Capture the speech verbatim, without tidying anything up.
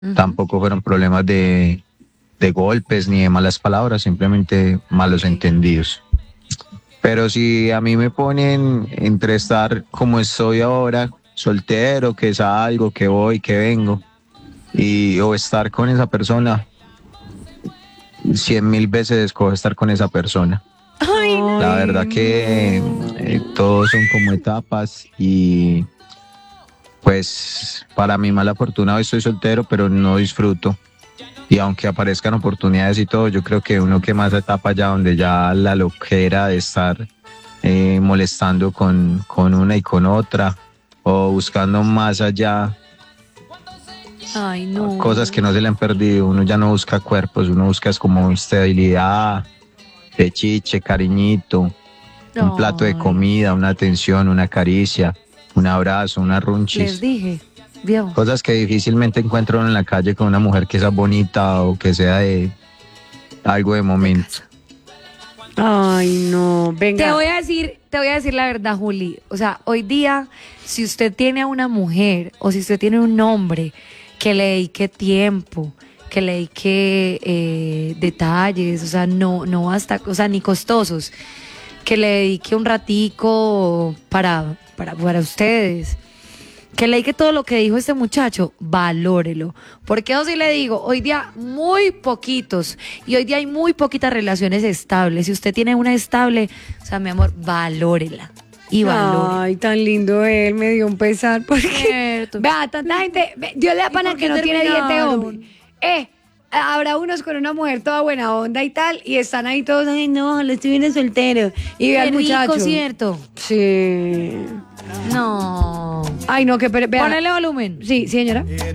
Ujú. Tampoco fueron problemas de, de golpes ni de malas palabras, simplemente malos entendidos. Pero si a mí me ponen entre estar como estoy ahora, soltero, que salgo, que voy, que vengo, y o estar con esa persona, cien mil veces escojo estar con esa persona. Ay, no. La verdad Ay, que eh, no. todos son como etapas y pues para mi mala fortuna hoy estoy soltero, pero no disfruto. Y aunque aparezcan oportunidades y todo, yo creo que uno que más etapa ya donde ya la loquera de estar eh, molestando con, con una y con otra o buscando más allá Ay, no. cosas que no se le han perdido. Uno ya no busca cuerpos, uno busca es como estabilidad, pechiche, cariñito, un plato de Ay, comida, una atención, una caricia, un abrazo, una les runchis. dije, viejo. Cosas que difícilmente encuentro uno en la calle con una mujer que sea bonita o que sea de algo de De momento. casa. Ay, no. Te Venga. voy a decir, te voy a decir la verdad, Juli. O sea, hoy día, si usted tiene a una mujer o si usted tiene un hombre que le dedique tiempo, que le dedique eh, detalles, o sea, no, no basta, o sea, ni costosos, que le dedique un ratico para, para, para ustedes. Que le dedique todo lo que dijo este muchacho, valórelo. Porque yo sí le digo, hoy día muy poquitos y hoy día hay muy poquitas relaciones estables. Si usted tiene una estable, o sea, mi amor, valórela y valore. Ay, tan lindo él, me dio un pesar porque Cierto. vea, tanta gente, ve, Dios le da ¿Y pana por que qué no tiene diente terminaron? hombre. Eh, habrá unos con una mujer toda buena onda y tal, y están ahí todos, ay no, lo estoy viendo soltero. Y ve Qué al muchacho. rico, ¿cierto? Sí. No. Ay, no, que pero, vea. Ponele volumen. Sí, señora.